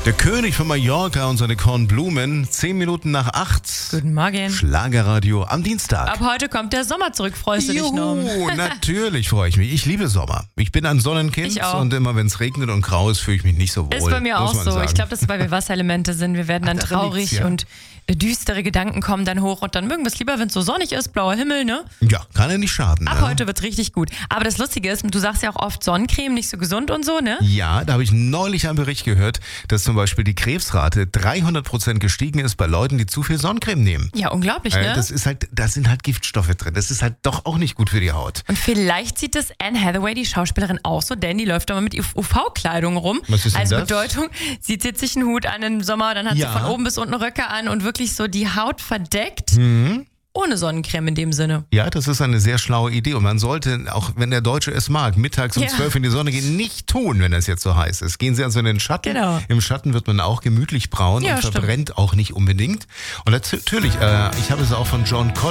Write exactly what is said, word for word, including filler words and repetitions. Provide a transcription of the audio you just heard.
Der König von Mallorca und seine Kornblumen, zehn Minuten nach acht. Guten Morgen. Schlagerradio am Dienstag. Ab heute kommt der Sommer zurück, freust du dich noch? Juhu, natürlich freue ich mich. Ich liebe Sommer. Ich bin ein Sonnenkind Ich auch. und immer wenn es regnet und grau ist, fühle ich mich nicht so wohl. Ist bei mir muss auch man so. sagen. Ich glaube, das ist, weil wir Wasserelemente sind. Wir werden dann Ach, daran traurig liegt's, ja. und äh, düstere Gedanken kommen dann hoch und dann mögen wir es lieber, wenn es so sonnig ist, blauer Himmel, ne? Ja, kann ja nicht schaden. Ab ne? heute wird's richtig gut. Aber das Lustige ist, du sagst ja auch oft Sonnencreme, nicht so gesund und so, ne? Ja, da habe ich neulich einen Bericht gehört, dass zum Beispiel die Krebsrate dreihundert Prozent gestiegen ist bei Leuten, die zu viel Sonnencreme nehmen. Ja, unglaublich, Äh, ne? Das ist halt, da sind halt Giftstoffe drin. Das ist halt doch auch nicht gut für die Haut. Und vielleicht sieht das Anne Hathaway, die Schauspielerin, auch so, denn die läuft immer mit U V-Kleidung rum. Was ist denn also das? Bedeutung, sie zieht sich einen Hut an im Sommer, dann hat Ja. sie von oben bis unten Röcke an und wirklich so die Haut verdeckt. Mhm. Ohne Sonnencreme in dem Sinne. Ja, das ist eine sehr schlaue Idee und man sollte, auch wenn der Deutsche es mag, mittags um Ja. zwölf in die Sonne gehen, nicht tun, wenn es jetzt so heiß ist. Gehen Sie also in den Schatten. Genau. Im Schatten wird man auch gemütlich braun Ja, und stimmt. verbrennt auch nicht unbedingt. Und natürlich, äh, ich habe es auch von John Collins